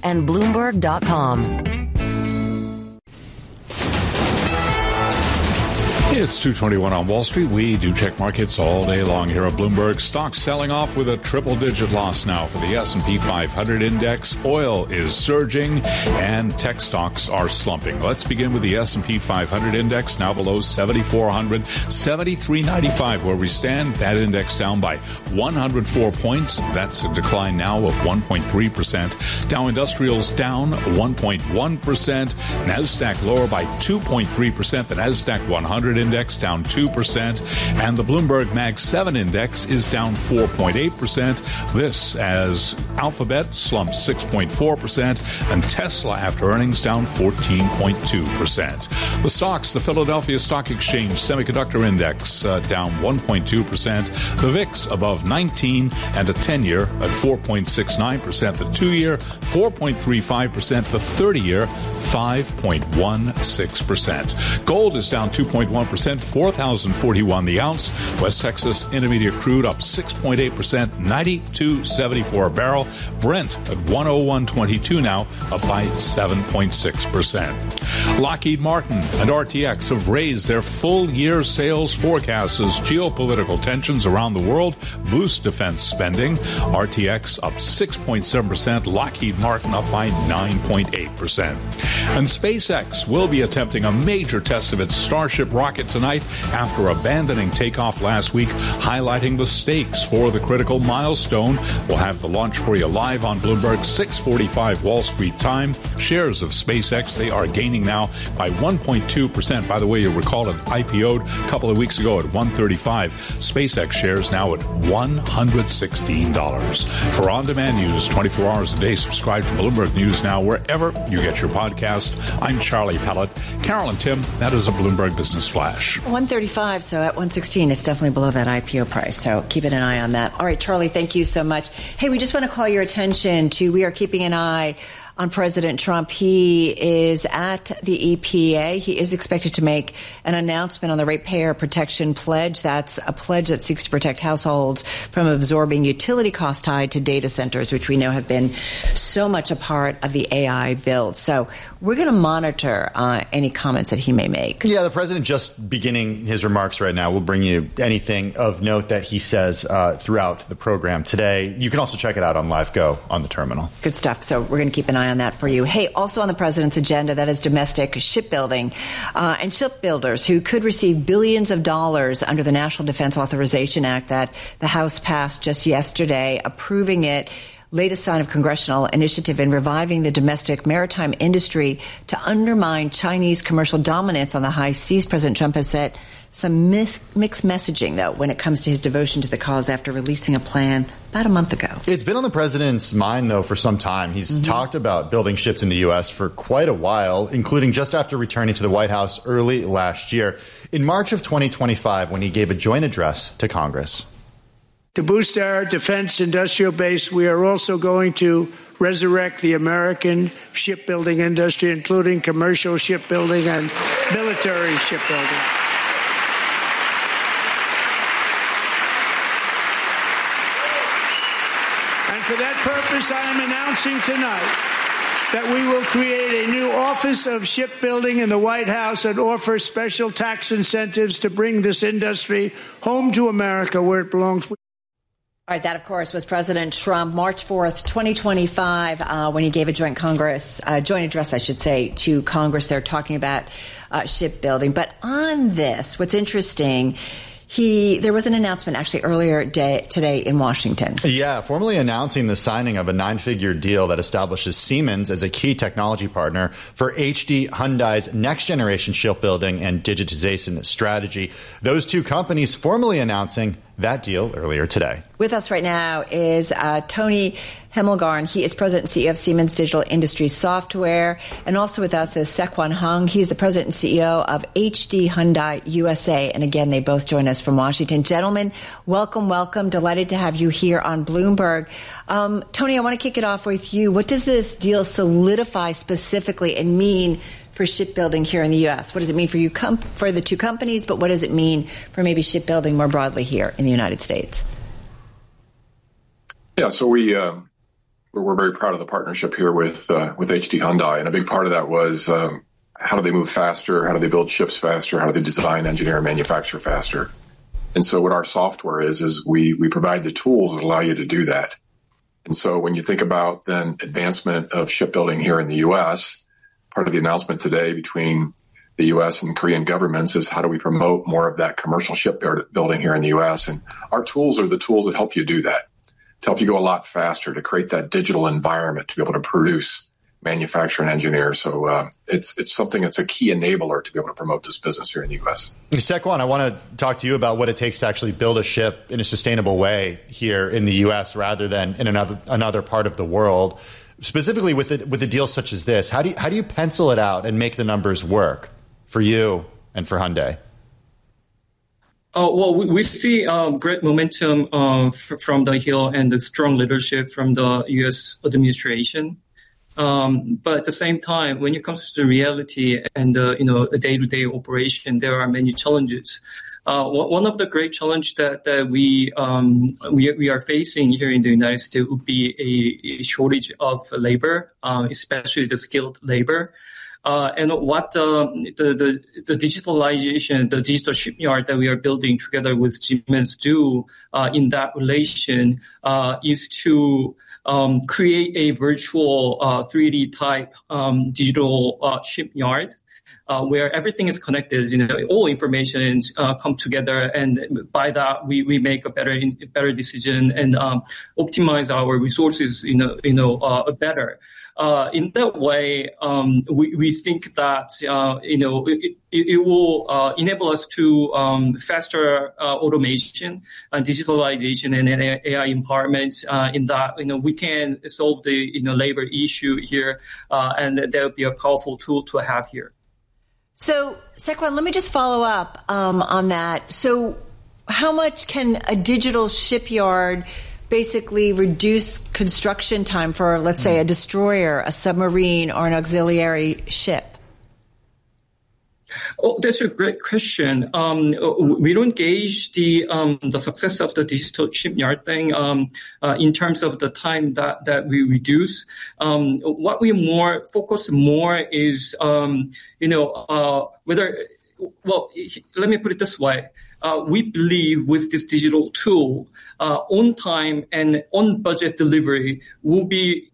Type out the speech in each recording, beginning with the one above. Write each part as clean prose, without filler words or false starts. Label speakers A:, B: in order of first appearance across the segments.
A: and Bloomberg.com.
B: It's 2:21 on Wall Street. We do check markets all day long here at Bloomberg. Stocks selling off with a triple-digit loss now for the S&P 500 index. Oil is surging, and tech stocks are slumping. Let's begin with the S&P 500 index, now below 7,400, 73.95 where we stand. That index down by 104 points. That's a decline now of 1.3%. Dow Industrials down 1.1%. NASDAQ lower by 2.3%. The NASDAQ 100 index down 2%, and the Bloomberg Mag 7 index is down 4.8%. This as Alphabet slumps 6.4%, and Tesla after earnings down 14.2%. The stocks, the Philadelphia Stock Exchange Semiconductor Index down 1.2%. The VIX above 19, and a 10-year at 4.69%. The 2-year 4.35%. The 30-year 5.16%. Gold is down 2.1%, $4,041 the ounce. West Texas Intermediate crude up 6.8%, $92.74 a barrel. Brent at $101.22 now, up by 7.6%. Lockheed Martin and RTX have raised their full-year sales forecasts as geopolitical tensions around the world boost defense spending. RTX up 6.7%, Lockheed Martin up by 9.8%. And SpaceX will be attempting a major test of its Starship rocket tonight after abandoning takeoff last week, highlighting the stakes for the critical milestone. We'll have the launch for you live on Bloomberg, 6:45 Wall Street time. Shares of SpaceX, they are gaining now by 1.2%. By the way, you'll recall it IPO'd a couple of weeks ago at $135. SpaceX shares now at $116. For on-demand news 24 hours a day, subscribe to Bloomberg News Now wherever you get your podcast. I'm Charlie Pellett. Carol and Tim, that is a Bloomberg Business Flash.
C: 135, so at 116, it's definitely below that IPO price. So keeping an eye on that. All right, Charlie, thank you so much. Hey, we just want to call your attention to, we are keeping an eye on President Trump. He is at the EPA. He is expected to make an announcement on the Ratepayer Protection Pledge. That's a pledge that seeks to protect households from absorbing utility costs tied to data centers, which we know have been so much a part of the AI build. So we're going to monitor any comments that he may make.
D: Yeah, the president just beginning his remarks right now. We'll bring you anything of note that he says throughout the program today. You can also check it out on LiveGo on the terminal.
C: Good stuff. So we're going to keep an eye on that for you. Hey, also on the president's agenda, that is domestic shipbuilding and shipbuilders who could receive billions of dollars under the National Defense Authorization Act that the House passed just yesterday, approving it. Latest sign of congressional initiative in reviving the domestic maritime industry to undermine Chinese commercial dominance on the high seas. President Trump has set some mixed messaging, though, when it comes to his devotion to the cause after releasing a plan about a month ago.
D: It's been on the president's mind, though, for some time. He's talked about building ships in the U.S. for quite a while, including just after returning to the White House early last year, in March of 2025, when he gave a joint address to Congress.
E: To boost our defense industrial base, we are also going to resurrect the American shipbuilding industry, including commercial shipbuilding and military shipbuilding. And for that purpose, I am announcing tonight that we will create a new Office of Shipbuilding in the White House and offer special tax incentives to bring this industry home to America where it belongs.
C: All right, that, of course, was President Trump, March 4th, 2025, when he gave a joint address, I should say, to Congress. They're talking about shipbuilding. But on this, what's interesting, there was an announcement actually earlier today in Washington.
D: Yeah, formally announcing the signing of a 9-figure deal that establishes Siemens as a key technology partner for HD Hyundai's next-generation shipbuilding and digitization strategy. Those two companies formally announcing that deal earlier today.
C: With us right now is Tony Hemmelgarn. He is president and CEO of Siemens Digital Industries Software. And also with us is Sekwon Hung. He's the president and CEO of HD Hyundai USA. And again, they both join us from Washington. Gentlemen, welcome, welcome. Delighted to have you here on Bloomberg. Tony, I want to kick it off with you. What does this deal solidify specifically and mean for shipbuilding here in the U.S.? What does it mean for you, for the two companies, but what does it mean for maybe shipbuilding more broadly here in the United States?
F: Yeah, so we we're very proud of the partnership here with HD Hyundai. And a big part of that was how do they move faster? How do they build ships faster? How do they design, engineer, and manufacture faster? And so what our software is we provide the tools that allow you to do that. And so when you think about then advancement of shipbuilding here in the U.S., part of the announcement today between the U.S. and Korean governments is how do we promote more of that commercial shipbuilding here in the U.S. And our tools are the tools that help you do that, to help you go a lot faster, to create that digital environment, to be able to produce, manufacture, and engineer. So it's something that's a key enabler to be able to promote this business here in the U.S.
D: Sequan, I want to talk to you about what it takes to actually build a ship in a sustainable way here in the U.S. rather than in another part of the world. Specifically with a deal such as this, how do you pencil it out and make the numbers work for you and for Hyundai?
G: Well, we see great momentum from the Hill and the strong leadership from the U.S. administration. But at the same time, when it comes to the reality and the day-to-day operation, there are many challenges. One of the great challenges that we are facing here in the United States would be a shortage of labor, especially the skilled labor. And what the digitalization, the digital shipyard that we are building together with Siemens do in that relation is to create a virtual 3D type digital shipyard where everything is connected. All information come together, and by that we make a better decision and optimize our resources better. In that way, we think that it will enable us to faster automation and digitalization and AI empowerment. In that, we can solve the labor issue here, and that would be a powerful tool to have here.
C: So, Sequan, let me just follow up on that. So, how much can a digital shipyard basically reduce construction time for, let's say, a destroyer, a submarine, or an auxiliary ship?
G: Oh, that's a great question. We don't gauge the success of the digital shipyard thing in terms of the time that we reduce. What we focus more is whether. Well, let me put it this way. We believe with this digital tool, on time and on budget delivery will be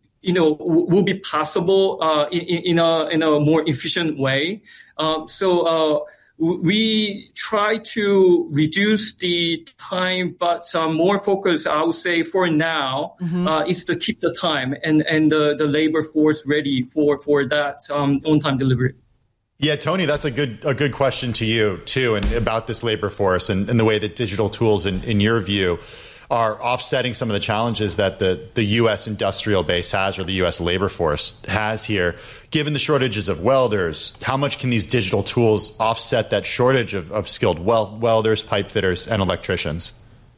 G: possible in a more efficient way. So we try to reduce the time, but more focus, I would say, for now, is to keep the time and the labor force ready for that on-time delivery.
D: Yeah, Tony, that's a good question to you, too, and about this labor force and the way that digital tools, in your view, are offsetting some of the challenges that the U.S. industrial base has, or the U.S. labor force has here. Given the shortages of welders, how much can these digital tools offset that shortage of skilled welders, pipe fitters, and electricians?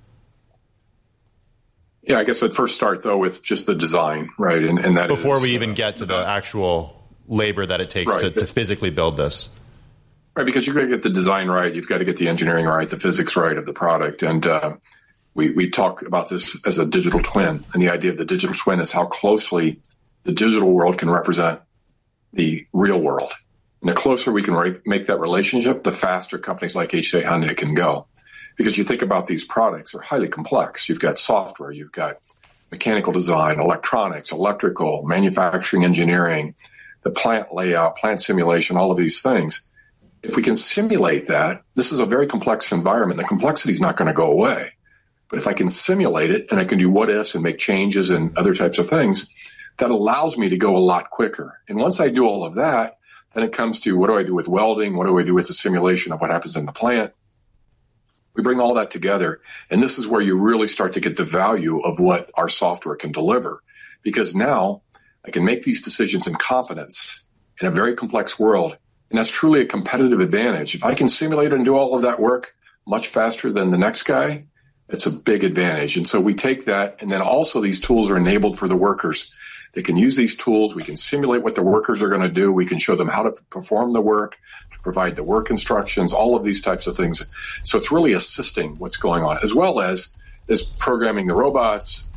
F: Yeah, I guess I'd first start, though, with just the design, right? And that
D: before we even get to the actual labor that it takes to physically build this.
F: Right, because you've got to get the design right, you've got to get the engineering right, the physics right of the product. And we talk about this as a digital twin. And the idea of the digital twin is how closely the digital world can represent the real world. And the closer we can make that relationship, the faster companies like HD Hyundai can go. Because you think about these products, they're highly complex. You've got software, you've got mechanical design, electronics, electrical, manufacturing, engineering, the plant layout, plant simulation, all of these things. If we can simulate that, this is a very complex environment. The complexity is not going to go away. But if I can simulate it and I can do what ifs and make changes and other types of things, that allows me to go a lot quicker. And once I do all of that, then it comes to what do I do with welding? What do I do with the simulation of what happens in the plant? We bring all that together. And this is where you really start to get the value of what our software can deliver. Because now I can make these decisions in confidence in a very complex world. And that's truly a competitive advantage. If I can simulate and do all of that work much faster than the next guy, it's a big advantage. And so we take that, and then also these tools are enabled for the workers. They can use these tools. We can simulate what the workers are going to do. We can show them how to perform the work, to provide the work instructions, all of these types of things. So it's really assisting what's going on, as well as programming the robots,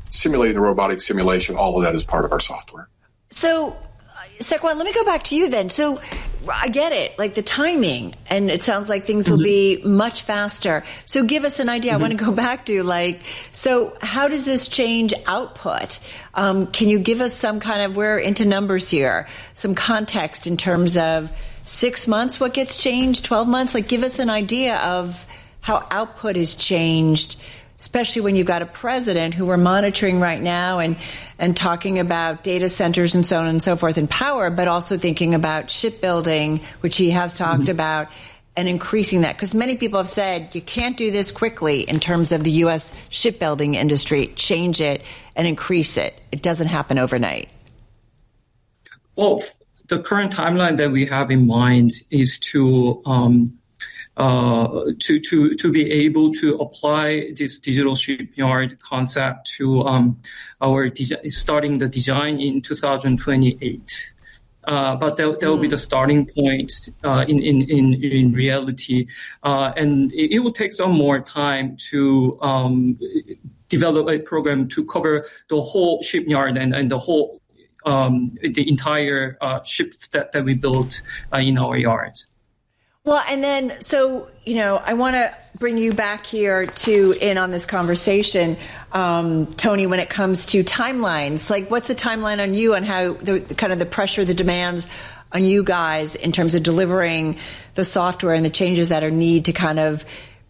F: simulating the robotic simulation, all of that is part of our software.
C: So, Sequan, let me go back to you then. So I get it, like the timing, and it sounds like things will be much faster. So give us an idea. I want to go back to so how does this change output? Can you give us some kind of, we're into numbers here, some context in terms of 6 months, what gets changed, 12 months? Give us an idea of how output is changed, especially when you've got a president who we're monitoring right now and talking about data centers and so on and so forth and power, but also thinking about shipbuilding, which he has talked about, and increasing that. Because many people have said you can't do this quickly in terms of the U.S. shipbuilding industry, change it and increase it. It doesn't happen overnight.
G: Well, the current timeline that we have in mind is to be able to apply this digital shipyard concept to our starting the design in 2028. But that will be the starting point in reality, and it will take some more time to develop a program to cover the whole shipyard and the whole the entire ships that we built in our yard.
C: Well, and then, so, I want to bring you back here in on this conversation, Tony, when it comes to timelines. What's the timeline on you and how the pressure, the demands on you guys in terms of delivering the software and the changes that are needed to kind of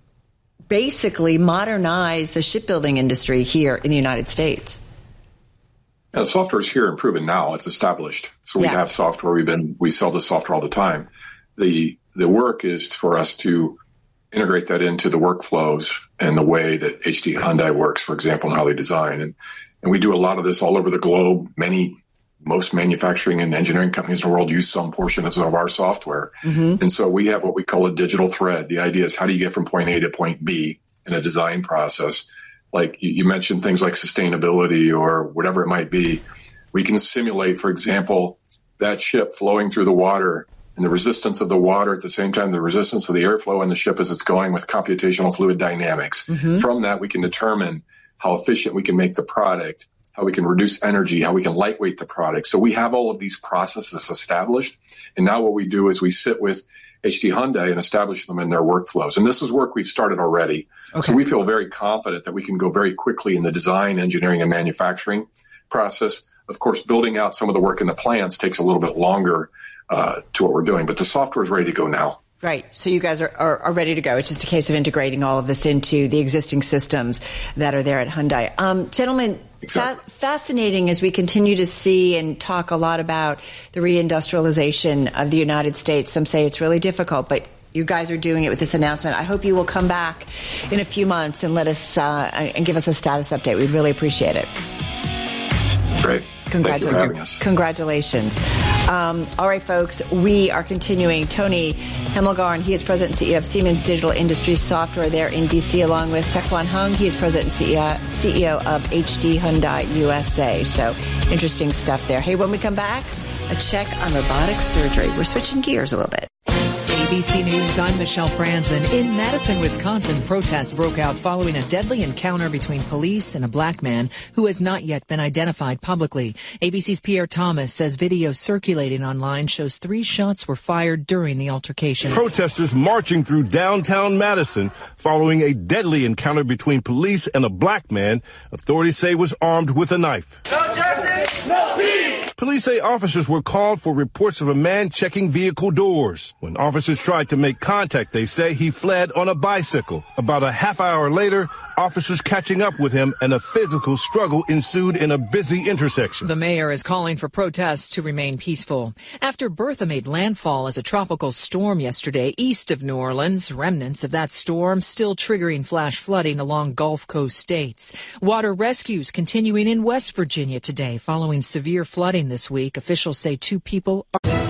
C: basically modernize the shipbuilding industry here in the United States?
F: Yeah, the software is here and proven now. It's established. So we have software. We sell the software all the time. The work is for us to integrate that into the workflows and the way that HD Hyundai works, for example, and how they design. And we do a lot of this all over the globe. Most manufacturing and engineering companies in the world use some portion of our software. And so we have what we call a digital thread. The idea is, how do you get from point A to point B in a design process? Like you mentioned things like sustainability or whatever it might be. We can simulate, for example, that ship flowing through the water and the resistance of the water at the same time, the resistance of the airflow in the ship as it's going with computational fluid dynamics. From that, we can determine how efficient we can make the product, how we can reduce energy, how we can lightweight the product. So we have all of these processes established. And now what we do is we sit with HD Hyundai and establish them in their workflows. And this is work we've started already. So we feel very confident that we can go very quickly in the design, engineering, and manufacturing process. Of course, building out some of the work in the plants takes a little bit longer to what we're doing, but the software is ready to go now.
C: Right. So you guys are ready to go. It's just a case of integrating all of this into the existing systems that are there at Hyundai. Gentlemen, exactly. Fascinating as we continue to see and talk a lot about the reindustrialization of the United States. Some say it's really difficult, but you guys are doing it with this announcement. I hope you will come back in a few months and let us and give us a status update. We'd really appreciate it.
F: Great. Thank you for having us.
C: Congratulations. All right, folks, we are continuing. Tony Hemmelgarn, he is President and CEO of Siemens Digital Industries Software there in D.C., along with Sequan Hung. He is President and CEO of HD Hyundai USA. So interesting stuff there. Hey, when we come back, a check on robotic surgery. We're switching gears a little bit.
A: ABC News, I'm Michelle Franzen. In Madison, Wisconsin, protests broke out following a deadly encounter between police and a black man who has not yet been identified publicly. ABC's Pierre Thomas says video circulating online shows 3 shots were fired during the altercation.
H: Protesters marching through downtown Madison following a deadly encounter between police and a black man authorities say was armed with a knife.
I: No justice, no peace!
H: Police say officers were called for reports of a man checking vehicle doors. When officers tried to make contact, they say he fled on a bicycle. About a half hour later, officers catching up with him and a physical struggle ensued in a busy intersection.
A: The mayor is calling for protests to remain peaceful. After Bertha made landfall as a tropical storm yesterday east of New Orleans, remnants of that storm still triggering flash flooding along Gulf Coast states. Water rescues continuing in West Virginia today following severe flooding this week. Officials say 2 people are...